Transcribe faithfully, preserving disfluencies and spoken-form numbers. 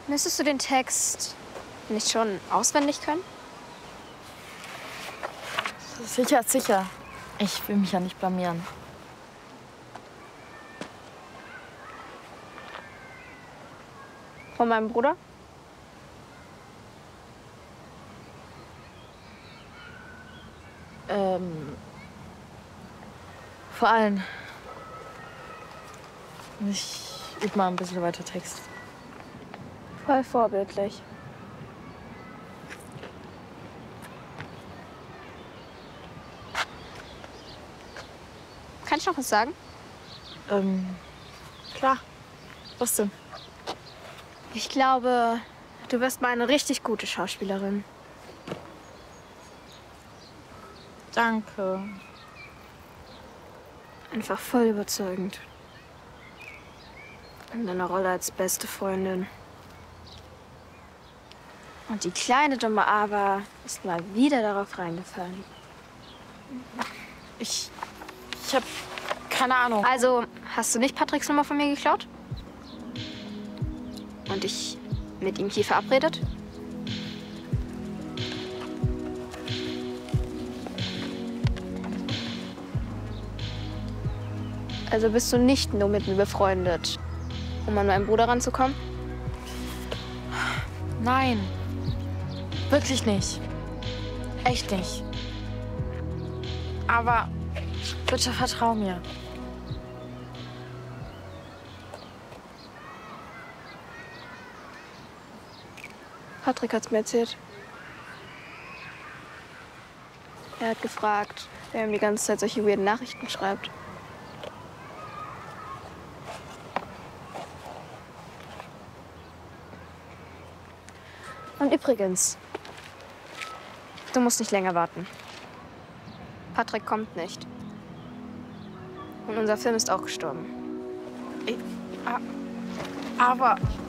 Müsstest du den Text nicht schon auswendig können? Sicher, sicher. Ich will mich ja nicht blamieren. Von meinem Bruder? Ähm. Vor allem. Ich übe mal ein bisschen weiter Text. Voll vorbildlich. Kann ich noch was sagen? Ähm. Klar. Was denn? Ich glaube, du wirst mal eine richtig gute Schauspielerin. Danke. Einfach voll überzeugend. In deiner Rolle als beste Freundin. Und die kleine dumme Aber ist mal wieder darauf reingefallen. Ich. Ich hab keine Ahnung. Also, hast du nicht Patricks Nummer von mir geklaut? Und dich mit ihm hier verabredet? Also bist du nicht nur mit mir befreundet, um an meinen Bruder ranzukommen? Nein. Wirklich nicht. Echt nicht. Aber bitte vertrau mir. Patrick hat's mir erzählt. Er hat gefragt, wer ihm die ganze Zeit solche weirden Nachrichten schreibt. Und übrigens, du musst nicht länger warten. Patrick kommt nicht. Und unser Film ist auch gestorben. Ich, aber